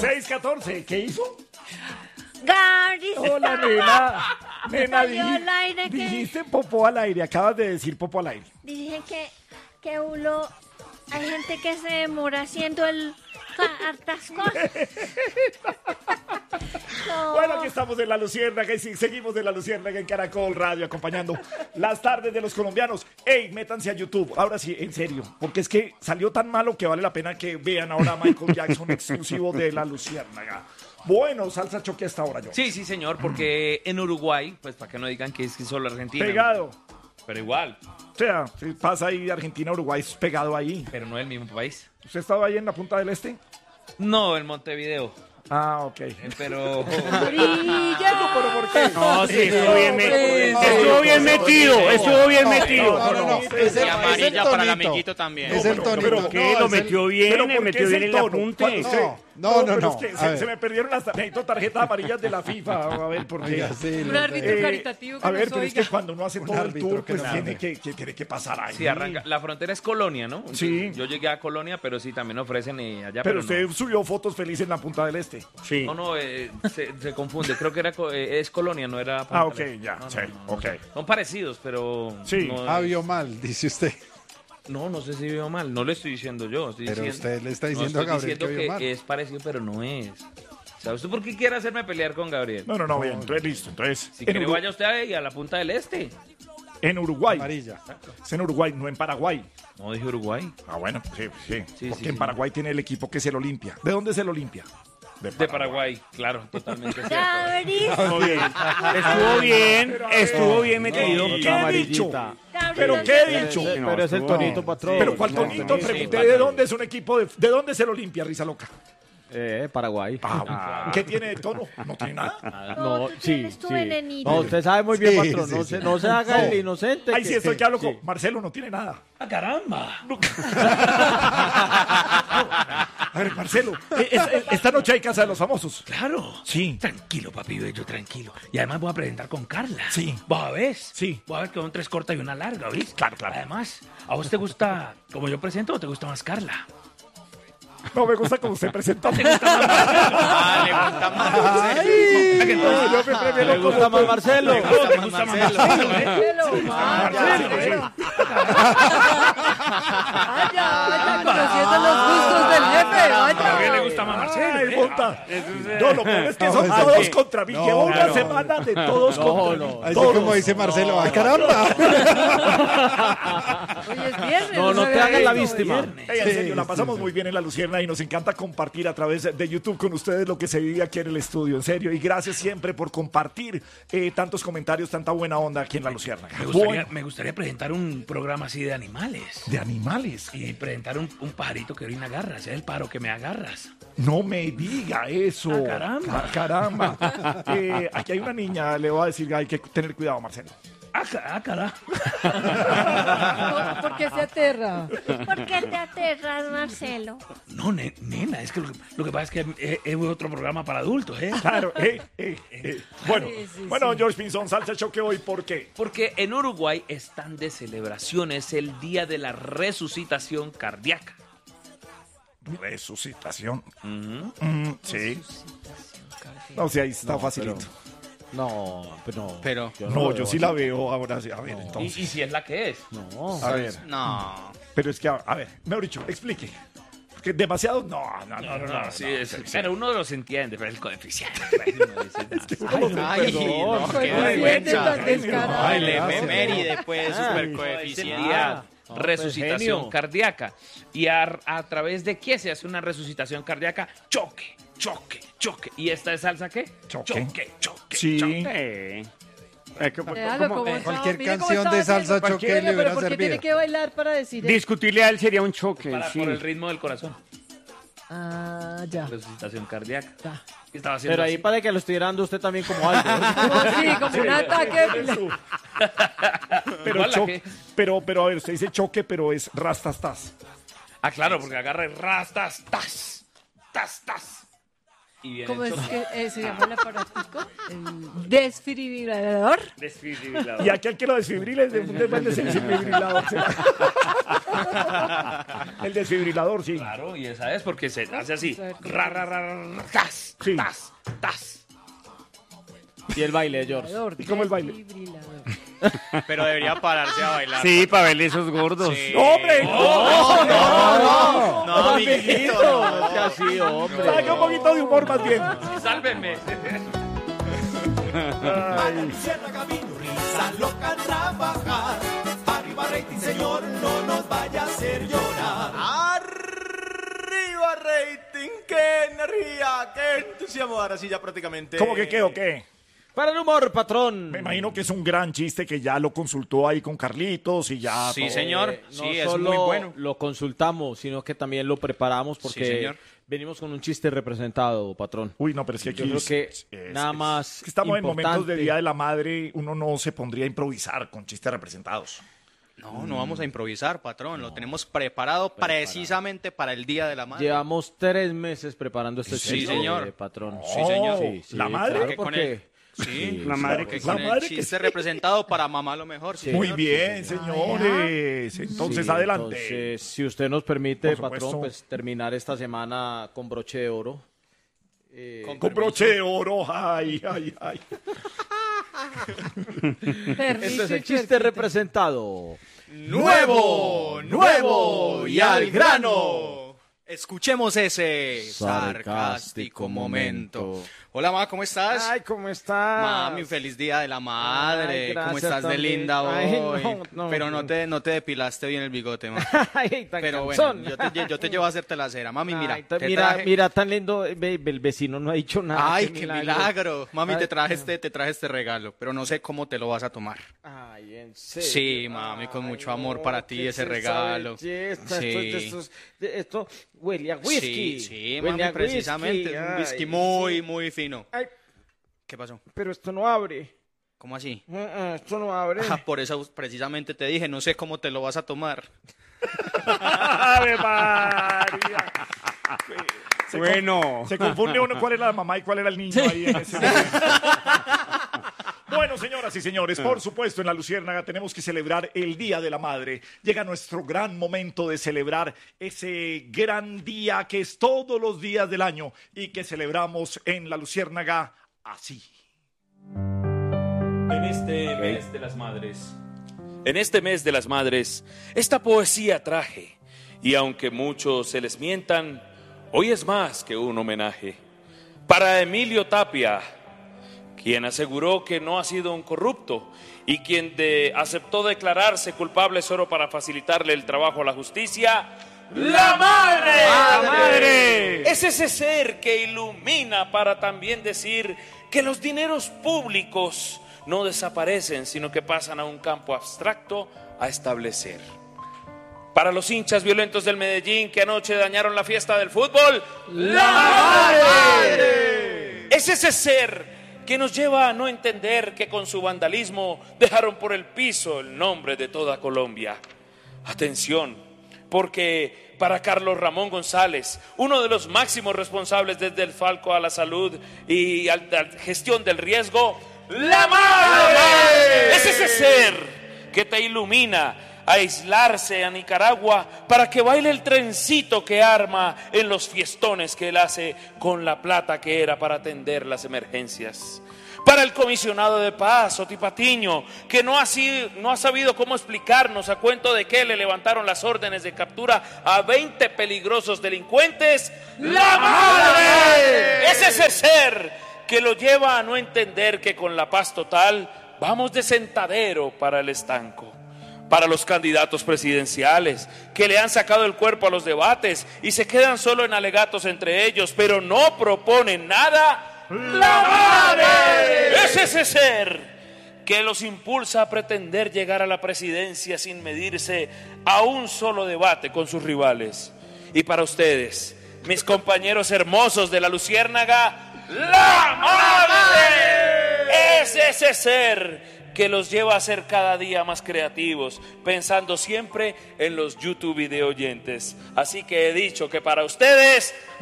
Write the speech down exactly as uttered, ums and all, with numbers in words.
seis catorce, ¿qué hizo? Gary. Hola, nena. Nena, Salió dij- al aire que- dijiste popó al aire. Acabas de decir popó al aire. Dije que, que uno, hay gente que se demora haciendo el ca- hartas cosas. No. Bueno, aquí estamos en La Luciérnaga y sí, seguimos en La Luciérnaga en Caracol Radio acompañando las tardes de los colombianos. Ey, métanse a YouTube. Ahora sí, en serio, porque es que salió tan malo que vale la pena que vean ahora a Michael Jackson exclusivo de La Luciérnaga. Bueno, salsa choque hasta ahora yo. Sí, sí, señor, porque en Uruguay, pues para que no digan que es que solo Argentina. Pegado. Pero igual, O sea, si pasa ahí de Argentina a Uruguay, es pegado ahí. pero no es el mismo país. ¿Usted estaba ahí en la punta del este? No, en Montevideo. Ah, ok. Eh, Pero. Brilla. ¿Pero por qué? No, sí, estuvo bien, me- Hombre. estuvo bien metido, estuvo bien metido. No, no, no. Es Es el- el, es es el amarilla tonito. para el amiguito también. Es el pero- tonito. pero ¿Qué? No, Lo es el- metió bien, Pero me ¿por qué metió es bien el en el tono? apunte. Cuando usted- No, no, pero no. es que A se, ver. se me perdieron las necesito tarjetas amarillas de la FIFA. A ver, ¿por qué? Oiga, sí, Un lo- árbitro Eh, caritativo que a ver, nos pero es oiga. que cuando uno hace Un todo el árbitro tour, que pues nos tiene hable. que, que, tiene que pasar ahí. Sí, arranca. La frontera es Colonia, ¿no? Sí. Yo llegué a Colonia, pero sí, también ofrecen eh, allá. Pero Pero, usted no. subió fotos felices en la punta del este. Sí. No, no, eh, se, se confunde. Creo que era co- eh, es Colonia, no era. Ah, Punta ok, del Este. ya, No, no, sí, no, no. ok. Son parecidos, pero. Sí. No, Ah, vio mal, dice usted. no, no sé si veo mal. No le estoy diciendo yo. Estoy Pero diciendo- usted le está no, diciendo a estoy Gabriel que diciendo vio mal. es parecido, pero no es. ¿Sabe usted por qué quiere hacerme pelear con Gabriel? No, no, no, bien, entonces listo. Entonces, Si en, quiere, Uru- vaya usted ahí a la punta del este. en Uruguay. Amarilla. Es en Uruguay, no en Paraguay. No dije Uruguay. Ah, bueno, sí, sí. Sí, Porque sí, en sí. Paraguay tiene el equipo que es el Olimpia. ¿De dónde es el Olimpia? De Paraguay, claro, totalmente cierto. Gary. Estuvo bien, estuvo bien, estuvo bien metido. ¿Qué he dicho? ¿Pero qué he dicho? Pero es el tonito, patrón. ¿Pero cuál No, tonito? sí, Pregunté sí, de dónde es un equipo de... ¿De dónde es el Olimpia, Risa Loca? Eh, Paraguay. Ah, ¿qué tiene de tono? No tiene nada. No, No, tú sí, tienes tu sí. venenito. No, usted sabe muy bien, Sí, patrón. sí, no, sí. se, no se haga No. el inocente. Ay, sí, estoy que hablo con sí. Marcelo, no tiene nada. ¡Ah, caramba! A ver, Marcelo, eh, es- es- esta noche hay Casa de los Famosos. Claro. Sí. Tranquilo, papi bello, tranquilo. Y además voy a presentar con Carla. Sí. ¿Vos a ver? Sí. Voy a ver que son tres cortas y una larga, ¿viste? Claro, claro. Además, ¿a vos te gusta como yo presento o te gusta más Carla? No me gusta como usted presentó. Ah, le gusta más. Ay, no, yo me prefiero ¿Le gusta como- más Marcelo? Le gusta más Marcelo. Marcelo, sí. Vaya, vaya conociendo los gustos del jefe. Vaya. le gusta más Marcelo? Ay, monta. No, lo peor es que son todos contra mí. No, Llevo una claro. semana de todos contra no. mí. Así Todos. como dice Marcelo. ¡Ah, caramba! Hoy es viernes. No, no se te ve hagas la esto, víctima. viernes. Ey, en Sí, serio, la sí, pasamos sí. muy bien en La Lucierna y nos encanta compartir a través de YouTube con ustedes lo que se vive aquí en el estudio, en serio. Y gracias siempre por compartir eh, tantos comentarios, tanta buena onda aquí en La Lucierna. Me gustaría, me gustaría presentar un programa así de animales. De animales. Y presentar un, un pajarito que orina garras. Es el pájaro que me agarras. No me diga eso. Ah, caramba. Ah, caramba. Eh, aquí hay una niña, le voy a decir, hay que tener cuidado, Marcelo. Ah, ca- ah, cara. No, ¿por qué se aterra? ¿Por qué te aterras, Marcelo? No, ne- nena, es que lo, que lo que pasa es que es, es otro programa para adultos, ¿eh? Claro, eh, eh, eh. Bueno, Sí, sí, bueno, sí. George Pinzón, salsa choque hoy, ¿por qué? Porque en Uruguay están de celebración, es el día de la resucitación cardíaca. Resucitación. Ujú. Mm, sí. No, sí, ahí está facilito. No, pero. Pero, yo No, lo yo veo sí así. la veo ahora. Sí, a ver, Y, entonces. y si es la que es. No. A ver, no. pero es que, a, a ver, mejor dicho, explique. Porque demasiado. No, no, no, no. no, sí, no, es- sí, sí. pero uno los entiende, pero el coeficiente. Ay, no, qué Coeficiente vergüenza. tan descarado. Ay, le Gracias. méride, pues, Ah, super el coeficiente. día No, pues, resucitación genio. cardíaca. ¿Y a, a través de qué se hace una resucitación cardíaca? Choque, choque, choque. ¿Y esta es salsa qué? Choque. choque, choque. Sí. Eh, eh, que- Déjalo ¿cómo? como está, Cualquier mire cómo canción está de salsa haciendo. choque Venga, le pero hubiera ¿por qué servido. tiene que bailar para decir eso? Discutirle a él sería un choque, Para, sí. Por el ritmo del corazón. Ah, ya. Resucitación cardíaca. Ya. ¿Qué estaba haciendo? Pero ahí así? para que lo estuviera dando usted también como algo. Como sí, como un ataque. Pero, Igual la cho- que- pero, pero, a ver, usted dice choque, pero es rastastas. Ah, claro, porque agarra el rastas, tas, tas, tas. Y viene ¿Cómo el es choque. que eh, se llama el aparatico? El desfibrilador. Desfibrilador. Y aquel que lo desfibrile, de un desfibrilador. El desfibrilador, sí. Claro, y esa es porque se hace así. Ra, ra, ra, ra, tas, Sí. tas, tas. Y el baile de George. ¿Y cómo el baile? Pero debería pararse a bailar. Sí, para verle esos gordos. Sí. ¡Hombre! No, no, no, no, amiguito. No sea así, hombre. Saque un poquito de humor más bien. Sálvenme. Ay. Risa loca trabajar. Arriba rating, señor, no nos vaya a hacer llorar. Arriba rating, qué energía, qué entusiasmo. Ahora sí ya prácticamente. ¿Cómo que qué o qué? Para el humor, patrón. Me imagino que es un gran chiste que ya lo consultó ahí con Carlitos y ya. Sí, todo. señor. Eh, no Sí, es solo muy bueno. lo consultamos, sino que también lo preparamos porque Sí, señor. venimos con un chiste representado, patrón. Uy, no, pero es que aquí Yo creo es- que es- nada es- más es que estamos en momentos de importante. Día de la Madre, uno no se pondría a improvisar con chistes representados. No, no vamos a improvisar, patrón. Lo tenemos preparado precisamente para el Día de la Madre. Llevamos tres meses preparando este Sí, chiste, señor. eh, patrón. Sí, señor. Sí, sí, ¿La madre? claro, Que con porque- el- Sí, La madre porque que- con la el madre que- chiste representado para mamá lo mejor. Sí, Muy señor. bien, señores. Entonces, Sí, adelante. Entonces, si usted nos permite, Por supuesto. patrón, pues terminar esta semana con broche de oro. Eh, Con Con broche de oro. Ay, ay, ay. este es el chiste representado. Nuevo, nuevo y al grano. Escuchemos ese sarcástico momento. Hola, ma, ¿cómo estás? Ay, ¿cómo estás? Mami, feliz día de la madre. Ay, ¿Cómo gracias estás de también. linda Ay, hoy? no, no, Pero no no. te, no te depilaste bien el bigote, ma. Ay, tan Pero bueno, cansón. yo te, lle- yo te llevo a hacerte la cera. Mami, mira. Ay, ta- te mira, traje- mira, tan lindo. Ve- ve, el vecino no ha dicho nada. Ay, qué milagro. Mami, Ay, te traje este, te traje este regalo, pero no sé cómo te lo vas a tomar. Ay, en serio. Sí, mami, con Ay, mucho amor para ti ¿qué ese es esa regalo. belleza? Sí. Esto, es de esos- de- esto huele a whisky. Sí, sí, Huele mami, a precisamente. whisky. Es un Ay, whisky muy, sí. muy fino. Ay, ¿Qué pasó? pero esto no abre. ¿Cómo así? Ah, ah, esto no abre. Ah, por eso precisamente te dije, no sé cómo te lo vas a tomar. ¡Ave María! Se Bueno. con- se confunde uno cuál era la mamá y cuál era el niño ahí en ese momento. Bueno, señoras y señores, por supuesto, en La Luciérnaga tenemos que celebrar el Día de la Madre. Llega nuestro gran momento de celebrar ese gran día que es todos los días del año y que celebramos en La Luciérnaga así. En este mes de las madres, en este mes de las madres, esta poesía traje, y aunque muchos se les mientan, hoy es más que un homenaje. Para Emilio Tapia, quien aseguró que no ha sido un corrupto y quien de, aceptó declararse culpable solo para facilitarle el trabajo a la justicia, ¡la madre! ¡La madre! Es ese ser que ilumina para también decir que los dineros públicos no desaparecen, sino que pasan a un campo abstracto a establecer. Para los hinchas violentos del Medellín que anoche dañaron la fiesta del fútbol, ¡la madre! Es ese ser que nos lleva a no entender que con su vandalismo dejaron por el piso el nombre de toda Colombia. Atención, porque para Carlos Ramón González, uno de los máximos responsables desde el Falco a la salud y a la gestión del riesgo, ¡la madre! Es ese ser que te ilumina a aislarse a Nicaragua para que baile el trencito que arma en los fiestones que él hace con la plata que era para atender las emergencias. Para el comisionado de paz, Oti Patiño, que no ha, sido, no ha sabido cómo explicarnos a cuento de que le levantaron las órdenes de captura a veinte peligrosos delincuentes, ¡la madre! Es ese ser que lo lleva a no entender que con la paz total vamos de sentadero para el estanco. Para los candidatos presidenciales que le han sacado el cuerpo a los debates y se quedan solo en alegatos entre ellos, pero no proponen nada, ¡la madre! Es ese ser que los impulsa a pretender llegar a la presidencia sin medirse a un solo debate con sus rivales. Y para ustedes, mis compañeros hermosos de La Luciérnaga, ¡la madre! Es ese ser que los lleva a ser cada día más creativos, pensando siempre en los YouTube video oyentes. Así que he dicho que para ustedes,